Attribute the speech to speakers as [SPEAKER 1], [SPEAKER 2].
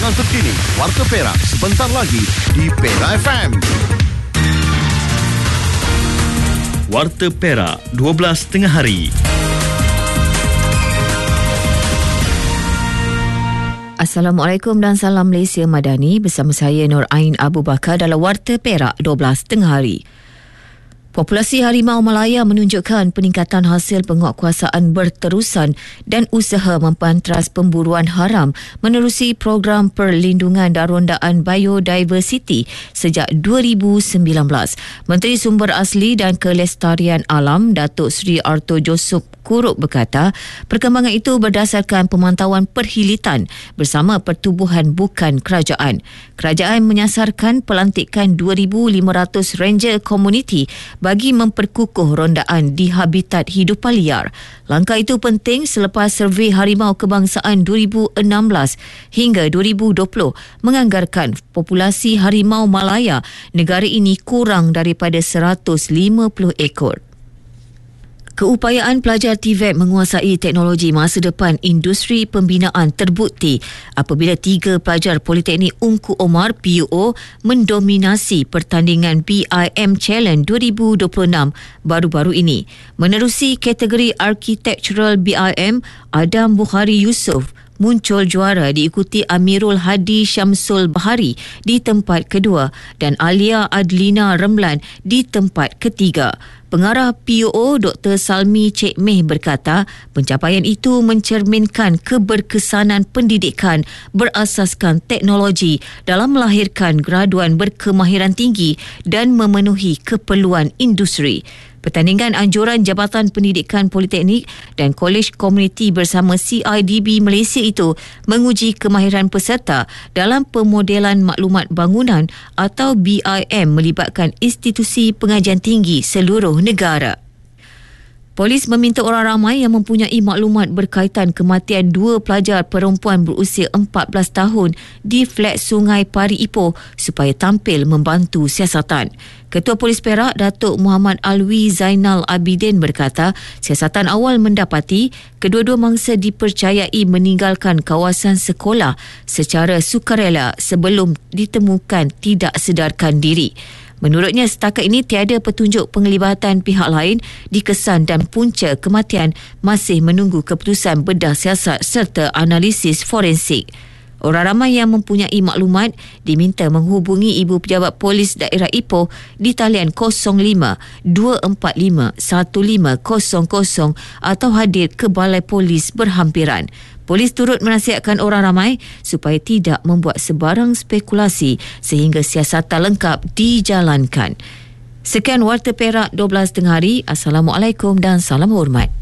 [SPEAKER 1] rancangan terkini Warta Perak sebentar lagi di Perak FM.
[SPEAKER 2] Warta Perak 12 tengah hari.
[SPEAKER 3] Assalamualaikum dan salam Malaysia Madani, bersama saya Nur Ain Abu Bakar dalam Warta Perak 12 tengah hari. Populasi harimau Malaya menunjukkan peningkatan hasil penguatkuasaan berterusan dan usaha mempantras pemburuan haram menerusi program perlindungan dan rondaan biodiversiti sejak 2019. Menteri Sumber Asli dan Kelestarian Alam Datuk Seri Arthur Joseph Kurup berkata, perkembangan itu berdasarkan pemantauan perhilitan bersama pertubuhan bukan kerajaan. Kerajaan menyasarkan pelantikan 2,500 ranger komuniti bagi memperkukuh rondaan di habitat hidupan liar. Langkah itu penting selepas survei harimau kebangsaan 2016 hingga 2020 menganggarkan populasi harimau Malaya negara ini kurang daripada 150 ekor. Keupayaan pelajar TVET menguasai teknologi masa depan industri pembinaan terbukti apabila 3 pelajar Politeknik Ungku Omar PUO mendominasi pertandingan BIM Challenge 2026 baru-baru ini. Menerusi kategori Architectural BIM, Adam Bukhari Yusof muncul juara diikuti Amirul Hadi Syamsul Bahari di tempat kedua dan Alia Adlina Remlan di tempat ketiga. Pengarah PUO Dr. Salmi Cik Meh berkata, pencapaian itu mencerminkan keberkesanan pendidikan berasaskan teknologi dalam melahirkan graduan berkemahiran tinggi dan memenuhi keperluan industri. Pertandingan anjuran Jabatan Pendidikan Politeknik dan Kolej Komuniti bersama CIDB Malaysia itu menguji kemahiran peserta dalam pemodelan maklumat bangunan atau BIM melibatkan institusi pengajian tinggi seluruh negara. Polis meminta orang ramai yang mempunyai maklumat berkaitan kematian 2 pelajar perempuan berusia 14 tahun di flat Sungai Pari Ipoh supaya tampil membantu siasatan. Ketua Polis Perak, Datuk Muhammad Alwi Zainal Abidin berkata, siasatan awal mendapati kedua-dua mangsa dipercayai meninggalkan kawasan sekolah secara sukarela sebelum ditemukan tidak sedarkan diri. Menurutnya, setakat ini tiada petunjuk penglibatan pihak lain di kesan dan punca kematian masih menunggu keputusan bedah siasat serta analisis forensik. Orang ramai yang mempunyai maklumat diminta menghubungi Ibu Pejabat Polis Daerah Ipoh di talian 05-245-1500 atau hadir ke Balai Polis berhampiran. Polis turut menasihatkan orang ramai supaya tidak membuat sebarang spekulasi sehingga siasatan lengkap dijalankan. Sekian Warta Perak 12 tengah hari. Assalamualaikum dan salam hormat.